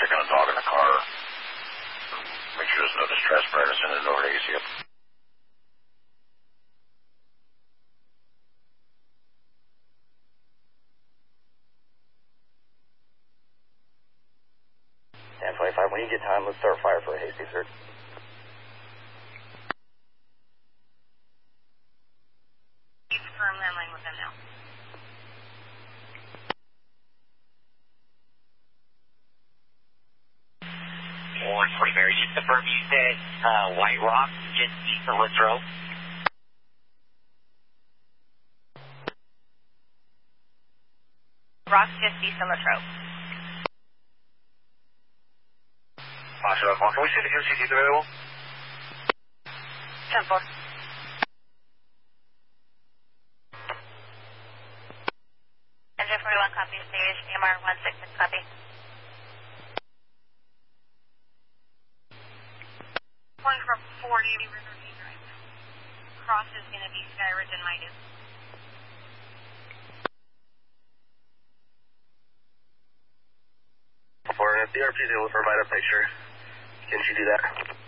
check on a dog in the car. Make sure there's no distress burn and send it over to ACF. When you get time, let's start fire for a hasty search. Confirm landline with them now. One for Mary, just confirm you said White Rock, just east of Latrobe. Rock, just east of Latrobe. Can we see the QCT available? 10-4. Engine 41 copy, stage AMR 16 copy. One from 40 River View Drive. Cross is going to be Skyridge and Midu. For if the RP's able to provide a picture, can she do that?